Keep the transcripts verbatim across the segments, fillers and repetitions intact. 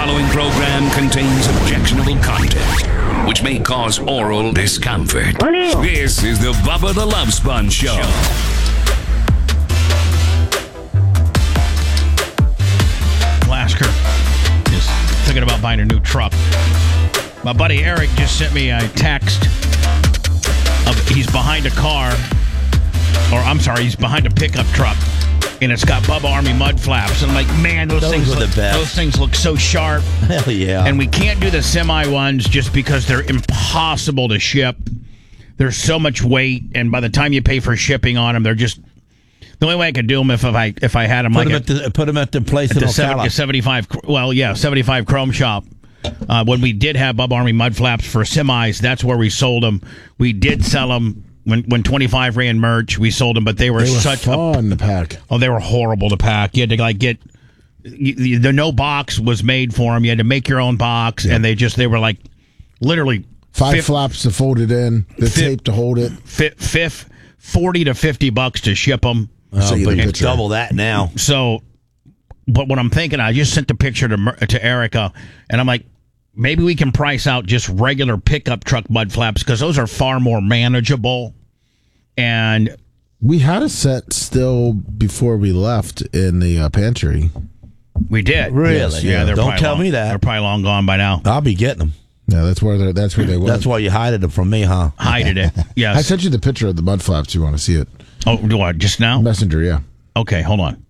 following program contains objectionable content, which may cause oral discomfort. This is the Bubba the Love Sponge Show. Lasker is thinking about buying a new truck. My buddy Eric just sent me a text of he's behind a car, or I'm sorry, he's behind a pickup truck, and it's got Bubba Army mud flaps. And I'm like, man, those, those things look, look, those things look so sharp. Hell yeah. And we can't do the semi ones just because they're impossible to ship. There's so much weight, and by the time you pay for shipping on them, they're just the only way I could do them if, if I if I had them put like them at the, put them at the place at in the Ocala. seventy-five. Well, yeah, seventy-five Chrome Shop. Uh, when we did have Bubba Army mud flaps for semis, that's where we sold them. We did sell them when when twenty-five ran merch. We sold them, but they were, they were such fun a, to pack. Oh, they were horrible to pack. You had to like get you, the no box was made for them. You had to make your own box, yeah. and they just they were like literally five fifth, flaps to fold it in, the fifth, tape to hold it. Fifth, fifth, forty to fifty bucks to ship them. Oh, but you double that now. So, but what I'm thinking, I just sent the picture to to Erica, and I'm like, maybe we can price out just regular pickup truck mud flaps because those are far more manageable. And we had a set still before we left in the uh, pantry. We did, really? Yes. Yeah, they're don't tell long, me that. They're probably long gone by now. I'll be getting them. Yeah, that's where they that's where they went. That's why you hided them from me, huh? Hided it. Yes. I sent you the picture of the mud flaps. You want to see it? Oh, do I just now? Messenger, yeah. Okay, hold on.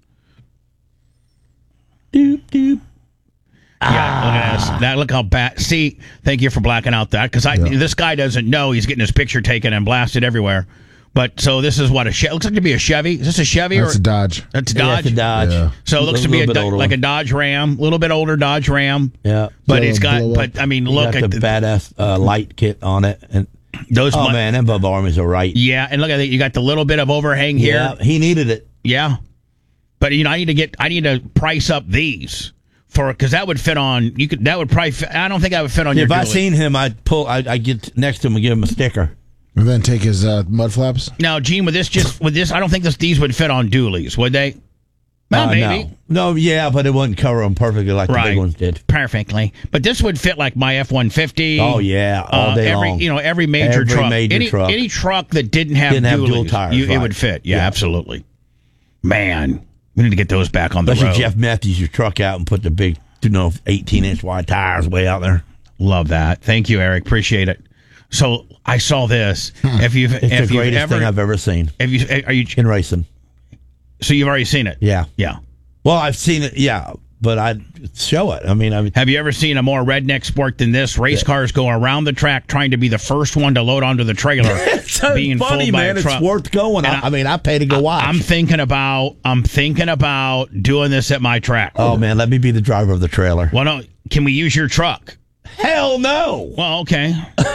Doop doop. Yeah, look at this. That look how bad. See, thank you for blacking out that because I Yeah. this guy doesn't know he's getting his picture taken and blasted everywhere. But so this is what a Chevy looks like to be a Chevy. Is this a Chevy That's or a Dodge? That's a Yeah, Dodge. it's a Dodge. Yeah. So it looks A to be a, little bit Do- older like one. a Dodge Ram, a little bit older Dodge Ram. Yeah, but So it's it'll got. blow But up. I mean, you look got at the badass uh, light kit on it, and those. oh mu- man, them Bubba Armies are right. Yeah, and look at that. You got the little bit of overhang here. Yeah, he needed it. Yeah, but you know, I need to get. I need to price up these. For because that would fit on you could that would probably fit, I don't think that would fit on If your I dually. seen him, I'd pull. I'd, I'd get next to him and give him a sticker. And then take his uh, mud flaps? Now, Gene, with this just with this, I don't think this these would fit on dualies, would they? Well, Uh, maybe. No. no, yeah, but it wouldn't cover them perfectly like Right. the big ones did. Perfectly, but this would fit like my F one fifty. Oh yeah, all uh, day every long. you know every major Every truck, major any truck. any truck that didn't have Didn't have dualies, dual tires, you, it right. would fit. Yeah, Yeah. absolutely. Man, we need to get those back on the Especially road. Jeff Matthews, your truck out and put the big, you know, eighteen inch wide tires way out there. Love that. Thank you, Eric. Appreciate it. So I saw this. If you've It's if the you've greatest ever, thing I've ever seen Have you? Are you? in racing. So you've already seen it? Yeah. Yeah. Well, I've seen it, yeah, but I'd show it. I mean, I mean, Have you ever seen a more redneck sport than this? Race cars go around the track trying to be the first one to load onto the trailer. it's so being funny, pulled by man. a It's truck. worth going. I, And I mean, I pay to go watch. I'm thinking about. I'm thinking about doing this at my track. oh man, let me be the driver of the trailer. Well, no. Can we use your truck? Hell no, Well, okay.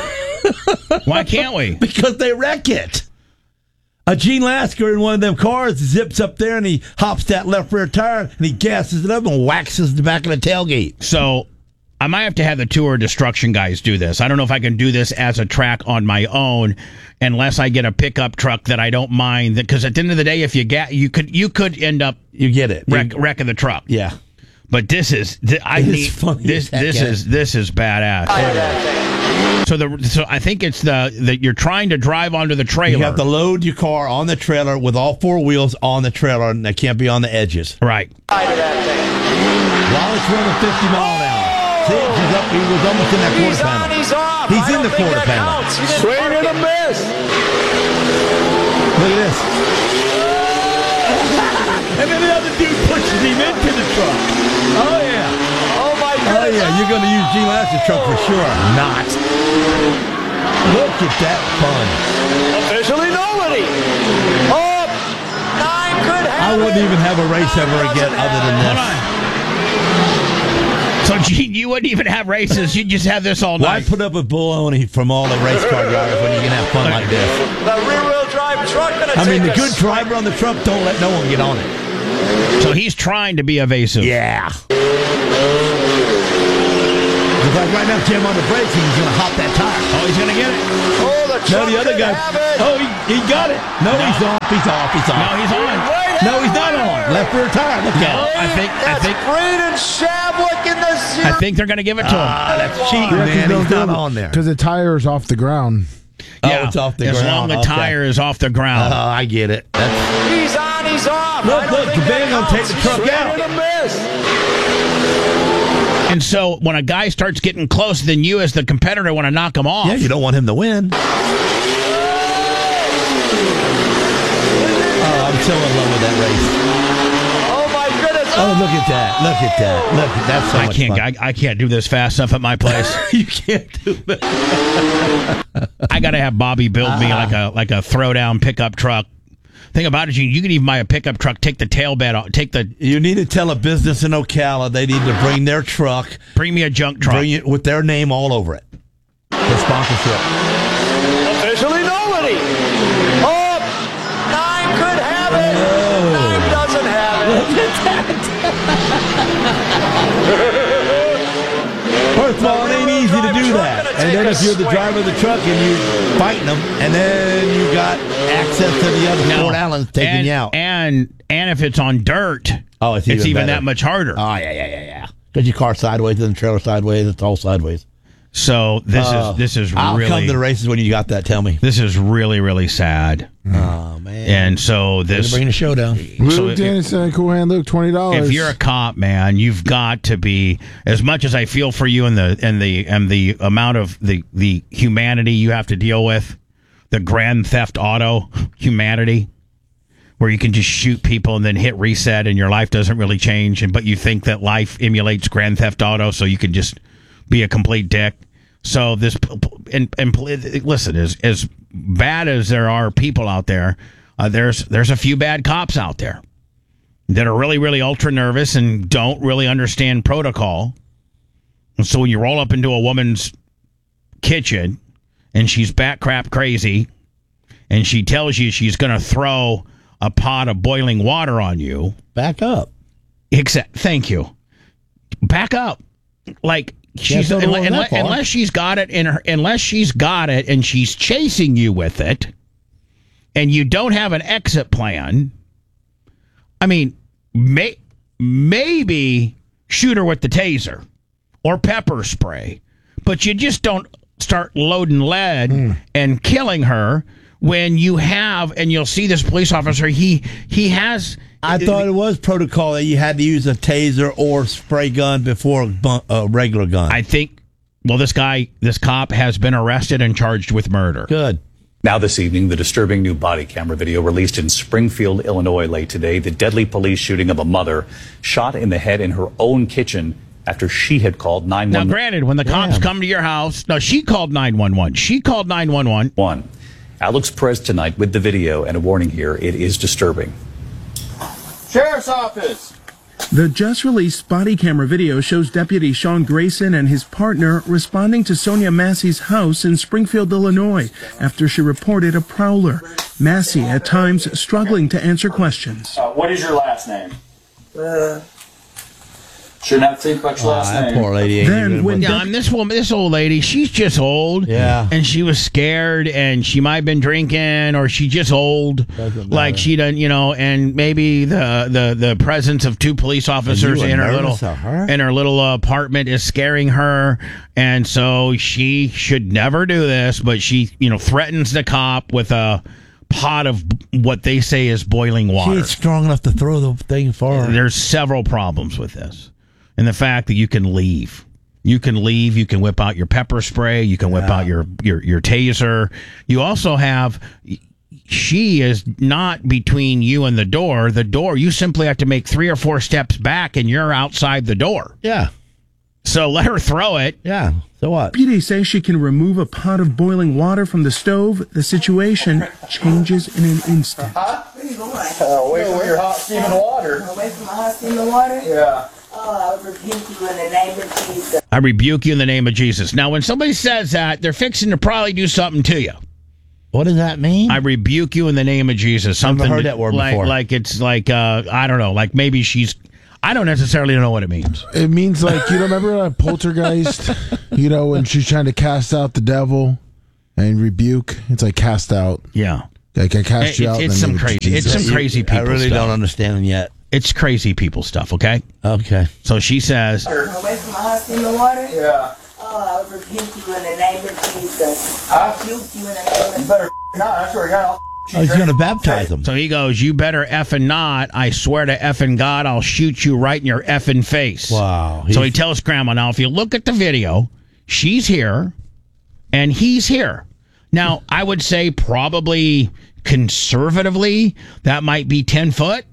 Why can't we? because they wreck it. A Gene Lasker in one of them cars zips up there and he hops that left rear tire and he gasses it up and waxes the back of the tailgate. So I might have to have the tour destruction guys do this. I don't know if I can do this as a track on my own, unless I get a pickup truck that I don't mind. Because at the end of the day, if you get, you could you could end up You get it? wreck, You- wrecking the truck. yeah. But this is th- I It is need funny this as heck, this yeah. is this is badass. So the so I think it's the that you're trying to drive onto the trailer. You have to load your car on the trailer with all four wheels on the trailer, and they can't be on the edges. Right. While it's running fifty mile an hour. See, he's up, he was almost in that quarter He's panel. on, he's off. He's I in don't the think quarter that panel. counts. You didn't Swing mark and a it. miss. Look at this. And then the other dude pushes him into the truck. Oh, yeah. Oh, my Oh, goodness. yeah. You're going to use Gene Lasseter's truck for sure. Not. Look at that fun. Officially nobody. Oh, nine could I have wouldn't it. even have a race ever again other than Hold this. on. So Gene, you wouldn't even have races. You just have this all Why night. put up with baloney from all the race car drivers when you can have fun like this? The rear-wheel drive truck going to I take mean, the a good driver on the truck don't let no one get on it. So he's trying to be evasive. Yeah. It's like right now, Jim on the brakes, he's going to hop that tire. Oh, he's gonna get it. Oh, the No, truck the other could guy. have it. Oh, he, he got it. No, he's off. He's off. He's off. No, he's on. Right No, he's not on. Left rear tire. Look at No, it. I think I That's think Braden Shablik in the Z I think they're going to give it to him. Ah, that's cheating, Yeah, 'cause man. they'll He's do not it on there. Because the tire's off the ground. Oh, Yeah, it's off the as ground. long as the Okay. tire is off the Oh, ground. I get it. That's, He's on, he's off. Look, I don't look, think the that van gonna take counts. the truck Swing out. and a miss. And so when a guy starts getting close, then you as the competitor want to knock him off. yeah, you don't want him to win. Oh, I'm so in love with that race. Oh, my goodness. Oh, look at that. Look at that. Look at that's so I much can't. fun. I, I can't do this fast enough at my place. You can't do that. I got to have Bobby build me like a like a throwdown pickup truck. Thing about it, you, you can even buy a pickup truck, take the tail bed off, take the You need to tell a business in Ocala they need to bring their truck, bring me a junk truck. bring it with their name all over it. For sponsorship. Officially nobody. Oh, nine could have it. Nine doesn't have it. First of all, it ain't easy to do that. And then if you're the driver of the truck and you're fighting them, and then you got access to the other No. Fort Allen's taking and, you out. And and if it's on dirt, Oh, it's it's even even better. that much harder. Oh, yeah, yeah, yeah, yeah. Because your car sideways and the trailer sideways. It's all sideways. So this Uh, is this is I'll really come to the races when you got that. Tell me. this is really really sad. Oh, man. And so They're this bringing the show down. So Luke if- Dennison, Cool Hand Luke, twenty dollars. if you're a cop, man, you've got to be, as much as I feel for you and the and the and the amount of the the humanity you have to deal with, the Grand Theft Auto humanity, where you can just shoot people and then hit reset and your life doesn't really change, and but you think that life emulates Grand Theft Auto, so you can just be a complete dick. So this and and listen, as as bad as there are people out there, uh, there's there's a few bad cops out there that are really, really ultra nervous and don't really understand protocol. And so when you roll up into a woman's kitchen and she's bat crap crazy and she tells you she's going to throw a pot of boiling water on you. Back up. Except, thank you. Back up. Like, she's don't know unless, that far. unless she's got it in her, unless she's got it and she's chasing you with it and you don't have an exit plan. I mean, may, maybe shoot her with the taser or pepper spray, but you just don't start loading lead Mm. and killing her when you have, and you'll see this police officer, he he has... I thought it was protocol that you had to use a taser or spray gun before a, bu- a regular gun. I think, well, this guy, this cop has been arrested and charged with murder. Good. Now this evening, the disturbing new body camera video released in Springfield, Illinois late today. The deadly police shooting of a mother shot in the head in her own kitchen after she had called nine one one. Now, granted, when the cops Damn. come to your house, no, she called nine one one. She called nine one one. Alex Perez tonight with the video and a warning here. It is disturbing. Sheriff's office. The just-released body camera video shows Deputy Sean Grayson and his partner responding to Sonia Massey's house in Springfield, Illinois, after she reported a prowler. Massey, at times, struggling to answer questions. Uh, what is your last name? Uh, Shouldn't have to think about your Ah, last that name. poor lady ain't Then even when with- Yeah, and this woman, this old lady, she's just old. Yeah. And she was scared, and she might have been drinking, or she just old. Doesn't Like matter. she done, you know, and maybe the, the, the presence of two police officers were in her little nervous of her? in her little uh, apartment is scaring her, and so she should never do this. But she, you know, threatens the cop with a pot of what they say is boiling She water. ain't strong enough to throw the thing far. There's several problems with this. And the fact that you can leave. You can leave, you can whip out your pepper spray, you can whip out your, your, your taser. You also have, she is not between you and the door. The door, you simply have to make three or four steps back and you're outside the door. Yeah. So let her throw it. Yeah. So what? Deputies say she can remove a pot of boiling water from the stove. The situation changes in an instant. Uh, away from your hot steaming water. Away from the hot steaming water? Yeah. Oh, I rebuke you in the name of Jesus. I rebuke you in the name of Jesus. Now, when somebody says that, they're fixing to probably do something to you. What does that mean? I rebuke you in the name of Jesus. Something heard that word like, before. Like it's like uh, I don't know. Like maybe she's. I don't necessarily know what it means. It means like, you know, remember a poltergeist? You know, when she's trying to cast out the devil and rebuke? It's like cast out. Yeah, Like I cast It- you it's- out. in it's the some name of crazy- Jesus. it's some crazy I people really stuff. don't understand it yet. It's crazy people stuff, okay? Okay. So she says, Away from the house in the water? Yeah. Oh, I rebuke you in the name of Jesus. I I rebuke you in the name of You better not. I swear to God. I'll Oh, he's going to baptize him. so he goes, you better effing not. I swear to effing God, I'll shoot you right in your effing face. Wow. So he He's- tells Grandma, now, if you look at the video, she's here and he's here. Now, I would say probably conservatively, that might be ten foot.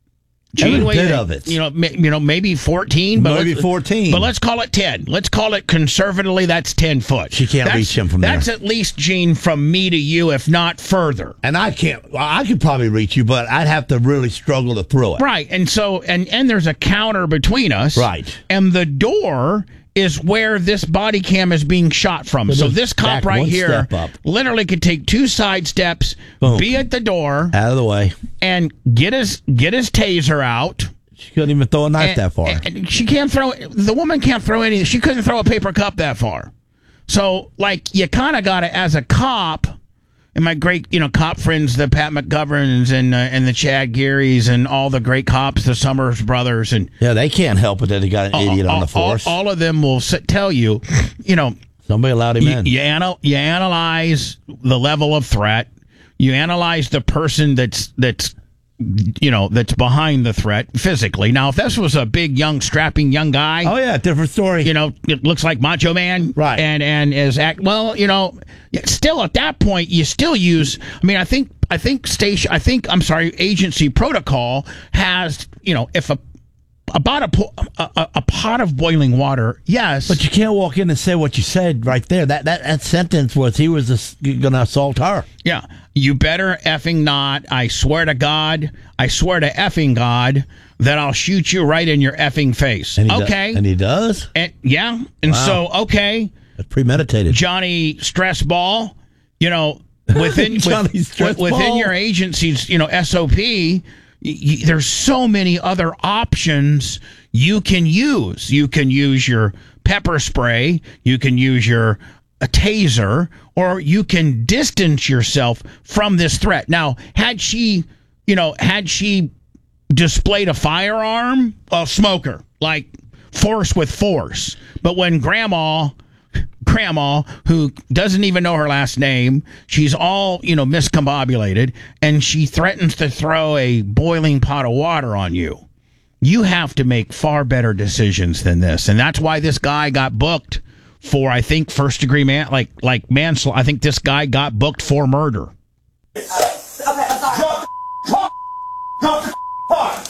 Every what do you bit think? of it. You know, ma- you know, maybe fourteen. But Maybe let's- fourteen. But let's call it ten. Let's call it conservatively, that's ten foot. She can't That's- reach him from That's there. at least, Gene, from me to you, if not further. And I can't, well, I could probably reach you, but I'd have to really struggle to throw it. Right. And so, and, and there's a counter between us. Right. And the door is where this body cam is being shot from. So So just this cop back right one here step up. literally could take two side steps, Boom. be at the door, Out of the way. and get his get his taser out. She couldn't even throw a knife And- that far. and she can't throw. The woman can't throw anything. She couldn't throw a paper cup that far. So, like, you kind of got to, as a cop, and my great, you know, cop friends, the Pat McGoverns and uh, and the Chad Gearys and all the great cops, the Summers brothers, and yeah, they can't help it that he got an idiot all, on the force. All, all of them will s- tell you, you know, Somebody allowed him you, in. you, anal- you analyze the level of threat. You analyze the person that's that's you know that's behind the threat physically. Now, if this was a big, young, strapping young guy, Oh, yeah, different story. you know, it looks like Macho Man, Right. And and is act well, you know, yeah, still at that point, you still use. I mean, I think I think station. I think I'm sorry, agency protocol has, you know, if a about a, po- a, a, a pot of boiling water, yes, But you can't walk in and say what you said right there. That that, that sentence was he was going to assault her. yeah, you better effing not. I swear to God, I swear to effing God that I'll shoot you right in your effing face. And he Okay, Do, and he does? and yeah, and Wow. so okay. That's premeditated. Johnny Stress Ball, you know, within Johnny with- Stress within Ball. your agency's, you know, S O P, y- y- there's so many other options you can use. You can use your pepper spray, you can use your a taser, or you can distance yourself from this threat. Now, had she, you know, had she displayed a firearm, a smoker, like force with force. But when grandma, grandma, who doesn't even know her last name, she's all, you know, miscombobulated, and she threatens to throw a boiling pot of water on you, you have to make far better decisions than this. And that's why this guy got booked for, I think, first degree man, like, like manslaughter. I think this guy got booked for murder. Okay, I'm sorry. Drop the Drop Drop the pot.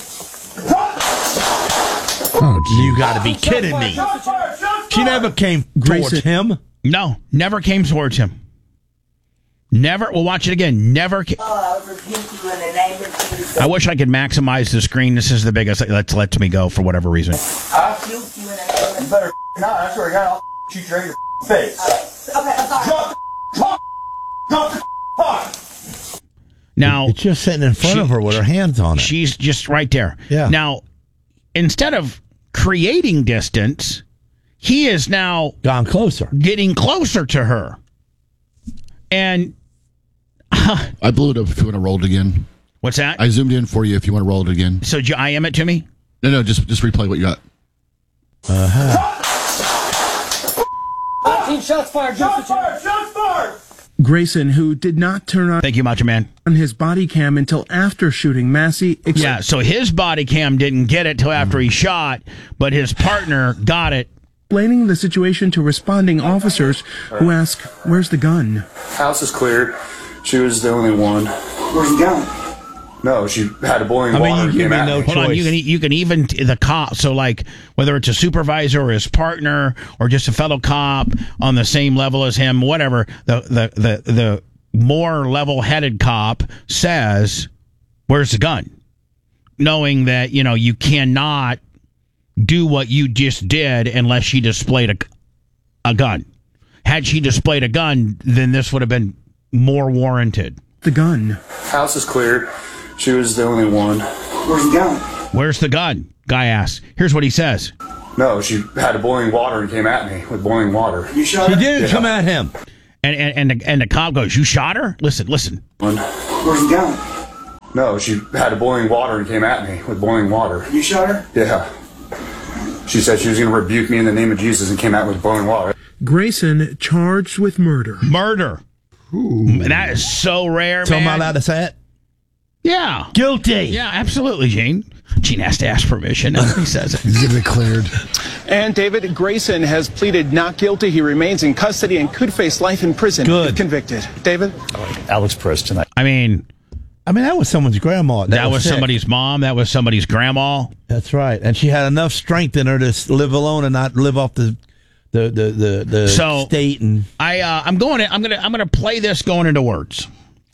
Drop Oh, gee. You got to be kidding me. Shots fired! Shots She fired! never came Grayson- towards him. No, never came towards him. Never. We'll watch it again. Never. Ca- Oh, I rebuke you in the name of Jesus. I wish I could maximize the screen. This is the biggest that lets me go for whatever reason. I rebuke you in the name You of better not. I swear to God, I'll shoot you right in your face. Okay, I'm sorry. Drop the Drop Drop the pot. Now, It's just sitting in front She- of her with her hands on it. she's just right there. Yeah. Now, instead of creating distance, he is now Gone closer. getting closer to her. And I blew it up if you want to roll it again. what's that? I zoomed in for you if you want to roll it again. so did you I M it to me? No, no, just just replay what you got. Shots fired! Shots fired! Shots fired! Grayson, who did not turn on Thank you, Macho Man. his body cam until after shooting Massey, ex- Yeah, so his body cam didn't get it till after he shot, but his partner got it. explaining the situation to responding officers who ask, "Where's the gun?" House is cleared. She was the only one. Where's the gun? No, she had a boiling I mean, water. you and give came me at no me. Hold on, you choice. can you can even the cop. So like whether it's a supervisor or his partner or just a fellow cop on the same level as him, whatever. The the the the more level-headed cop says, "Where's the gun?" Knowing that you know you cannot do what you just did unless she displayed a a gun. Had she displayed a gun, then this would have been more warranted. The gun. House is cleared. She was the only one. Where's the gun? Where's the gun? Guy asks. Here's what he says. No, she had a boiling water and came at me with boiling water. You shot She her? did Yeah. come at him. And and and the, and the cop goes, "You shot her? Listen, listen." One. Where's the gun? No, she had a boiling water and came at me with boiling water. You shot her? Yeah. She said she was going to rebuke me in the name of Jesus and came at me with boiling water. Grayson charged with murder. Murder. Ooh. That is so rare, so man. So am I allowed to say it? Yeah. Guilty. Yeah, absolutely, Gene. Gene has to ask permission. And he says it. He's declared. And David Grayson has pleaded not guilty. He remains in custody and could face life in prison Good. if convicted. David? Alex Perez tonight. I mean... I mean, that was someone's grandma. That, that was, was somebody's mom. That was somebody's grandma. That's right. And she had enough strength in her to live alone and not live off the the the the, the so state. And I uh, I'm going. To, I'm gonna I'm gonna play this going into words.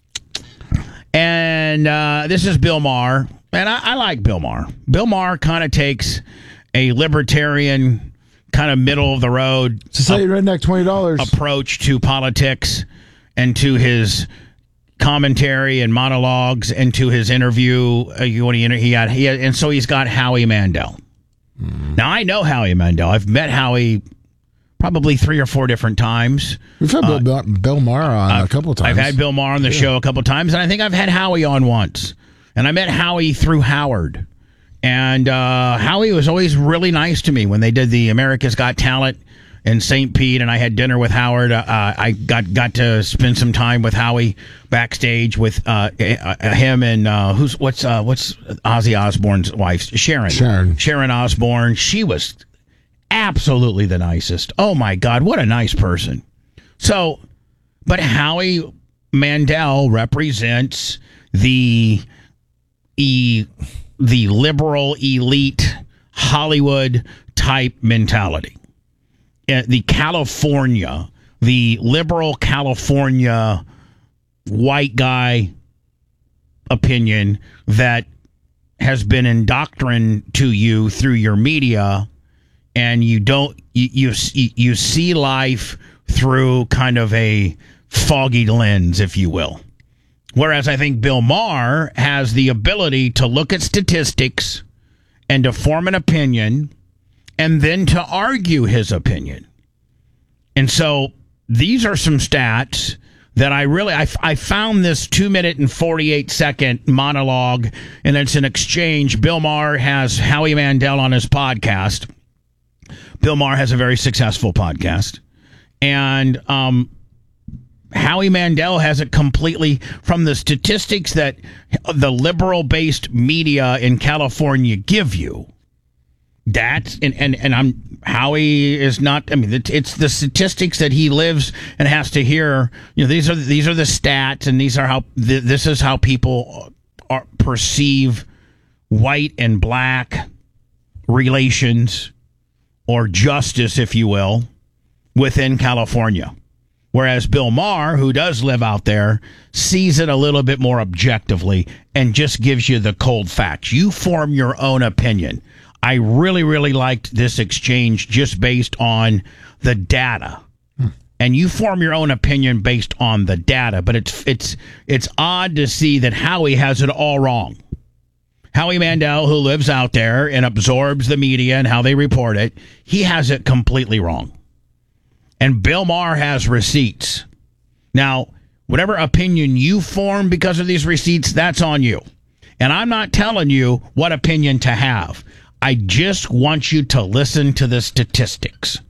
And uh, this is Bill Maher, and I, I like Bill Maher. Bill Maher kind of takes a libertarian, kind of middle of the road, Society Redneck twenty dollars approach to politics and to his commentary and monologues, and to his interview. Uh, you want to he had he had, and so he's got Howie Mandel. Mm. Now I know Howie Mandel. I've met Howie probably three or four different times. We've had uh, Bill, Bill Maher on I've, a couple of times. I've had Bill Maher on the yeah. show a couple of times, and I think I've had Howie on once. And I met Howie through Howard. And uh, Howie was always really nice to me when they did the America's Got Talent in Saint Pete, and I had dinner with Howard. Uh, I got got to spend some time with Howie backstage with uh, uh, him and uh, who's what's uh, what's Ozzy Osbourne's wife, Sharon. Sharon. Sharon Osbourne. She was absolutely the nicest. Oh my God, what a nice person. So, but Howie Mandel represents the e the liberal elite Hollywood type mentality. The California, the liberal California white guy opinion that has been indoctrinated to you through your media, and you don't you, you you see life through kind of a foggy lens, if you will. Whereas I think Bill Maher has the ability to look at statistics and to form an opinion, and then to argue his opinion. And so these are some stats that I really, I, I found this two minute and forty-eight second monologue, and it's an exchange. Bill Maher has Howie Mandel on his podcast. Bill Maher has a very successful podcast. And um, Howie Mandel has it completely from the statistics that the liberal-based media in California give you. That and, and and I'm Howie is not. I mean, it's, it's the statistics that he lives and has to hear. You know, these are these are the stats, and these are how th- this is how people are, perceive white and black relations or justice, if you will, within California. Whereas Bill Maher, who does live out there, sees it a little bit more objectively and just gives you the cold facts. You form your own opinion. I really, really liked this exchange just based on the data. Hmm. And you form your own opinion based on the data, but it's it's it's odd to see that Howie has it all wrong. Howie Mandel, who lives out there and absorbs the media and how they report it, he has it completely wrong. And Bill Maher has receipts. Now, whatever opinion you form because of these receipts, that's on you. And I'm not telling you what opinion to have. I just want you to listen to the statistics.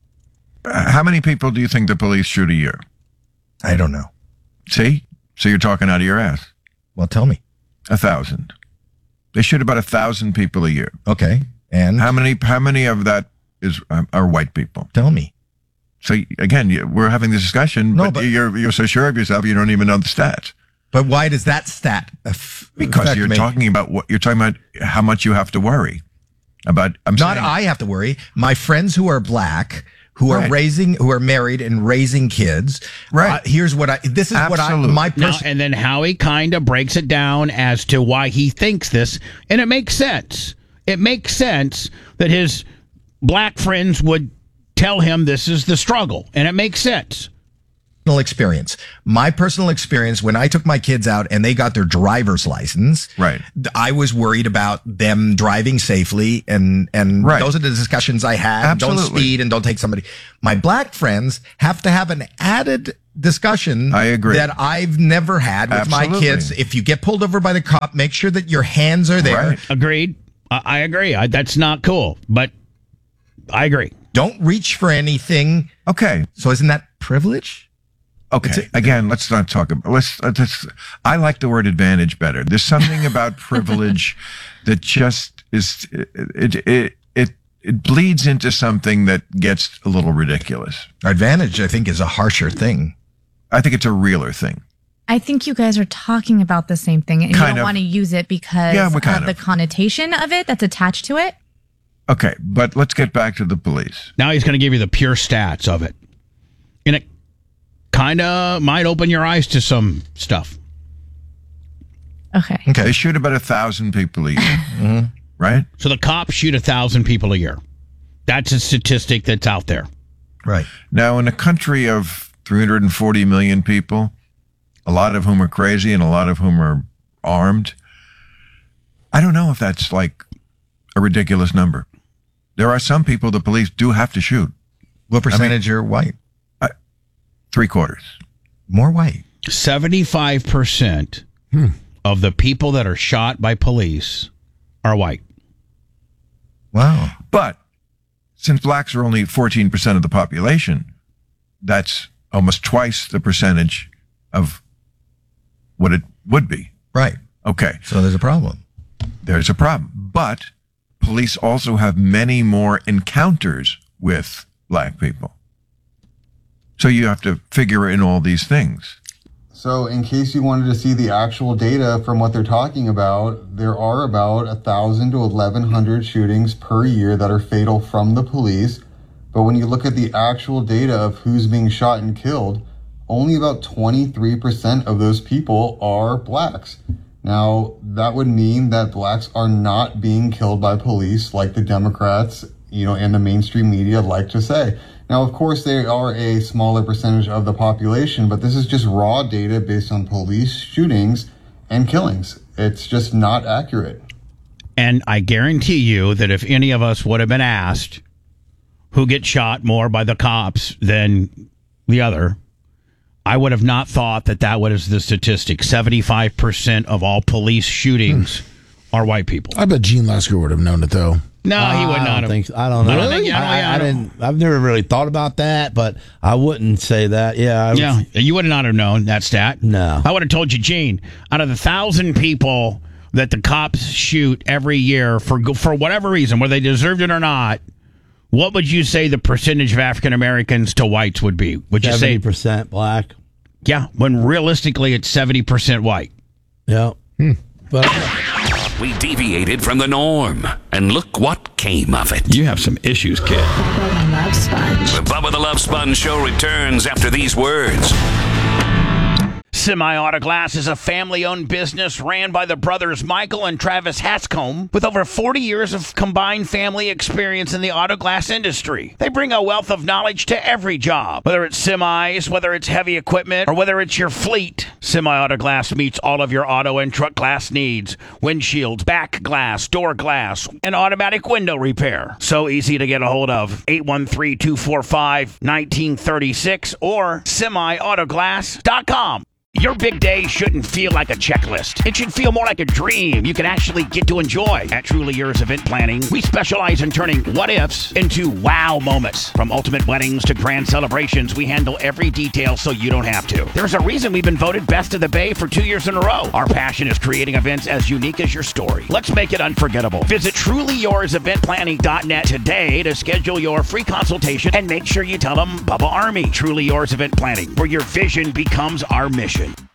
Uh, how many people do you think the police shoot a year? I don't know. See? So you're talking out of your ass. Well, tell me. A thousand. They shoot about a thousand people a year. Okay. And? How many How many of that is um, are white people? Tell me. So, again, you, we're having this discussion, no, but, but you're you're so sure of yourself, you don't even know the stats. But why does that stat aff- Because you're me? talking about what you're talking about how much you have to worry. About I'm not saying, I have to worry. My friends who are black, who are right. raising, who are married and raising kids. Right. Uh, here's what I. This is Absolutely. what I. My now, person. and then Howie kind of breaks it down as to why he thinks this, and it makes sense. It makes sense that his black friends would tell him this is the struggle, and it makes sense. personal experience. My personal experience, when I took my kids out and they got their driver's license, right, I was worried about them driving safely, and and right. those are the discussions I had. Absolutely. Don't speed and don't take somebody. My black friends have to have an added discussion I agree. that I've never had with Absolutely. my kids. If you get pulled over by the cop, make sure that your hands are there. Right. Agreed. I, I agree. I, that's not cool, but I agree. Don't reach for anything. Okay. So isn't that privilege? Okay. Again, let's not talk about. Let's. let's I like the word advantage better. There's something about privilege that just is. It it it it bleeds into something that gets a little ridiculous. Advantage, I think, is a harsher thing. I think it's a realer thing. I think you guys are talking about the same thing, and Kind you don't of. want to use it because Yeah, we of kind the of. connotation of it that's attached to it. Okay, but let's get back to the police. Now he's going to give you the pure stats of it. And it kind of might open your eyes to some stuff. Okay. Okay. They shoot about a thousand people a year, mm-hmm. right? So the cops shoot a thousand people a year. That's a statistic that's out there. Right. Now, in a country of three hundred forty million people, a lot of whom are crazy and a lot of whom are armed, I don't know if that's like a ridiculous number. There are some people the police do have to shoot. What percentage are white? Uh, three quarters. More white. seventy-five percent Hmm. of the people that are shot by police are white. Wow. But since blacks are only fourteen percent of the population, that's almost twice the percentage of what it would be. Right. Okay. So there's a problem. There's a problem. But police also have many more encounters with black people. So you have to figure in all these things. So in case you wanted to see the actual data from what they're talking about, there are about one thousand to eleven hundred shootings per year that are fatal from the police. But when you look at the actual data of who's being shot and killed, only about twenty-three percent of those people are blacks. Now, that would mean that blacks are not being killed by police like the Democrats, you know, and the mainstream media like to say. Now, of course, they are a smaller percentage of the population, but this is just raw data based on police shootings and killings. It's just not accurate. And I guarantee you that if any of us would have been asked who gets shot more by the cops than the other, I would have not thought that that was the statistic. seventy-five percent of all police shootings hmm. are white people. I bet Gene Lasker would have known it, though. No, he would I not don't have. think so. I don't know. I don't think- yeah, I, yeah, I I don't- didn't. I've never really thought about that, but I wouldn't say that. Yeah, I would, Yeah, you would not have known that stat. No. I would have told you, Gene, out of the thousand people that the cops shoot every year for for whatever reason, whether they deserved it or not, what would you say the percentage of African Americans to whites would be? Would you say seventy percent black? Yeah, when realistically it's seventy percent white. Yeah. Hmm. But We deviated from the norm, and look what came of it. You have some issues, kid. Love Sponge. The Bubba the Love Sponge show returns after these words. Semi Auto Glass is a family-owned business ran by the brothers Michael and Travis Hanscomb with over forty years of combined family experience in the auto glass industry. They bring a wealth of knowledge to every job, whether it's semis, whether it's heavy equipment, or whether it's your fleet. Semi Auto Glass meets all of your auto and truck glass needs: windshields, back glass, door glass, and automatic window repair. So easy to get a hold of. eight one three, two four five, one nine three six or semi auto glass dot com. Your big day shouldn't feel like a checklist. It should feel more like a dream you can actually get to enjoy. At Truly Yours Event Planning, we specialize in turning what-ifs into wow moments. From ultimate weddings to grand celebrations, we handle every detail so you don't have to. There's a reason we've been voted Best of the Bay for two years in a row. Our passion is creating events as unique as your story. Let's make it unforgettable. Visit truly yours event planning dot net today to schedule your free consultation and make sure you tell them Bubba Army. Truly Yours Event Planning, where your vision becomes our mission.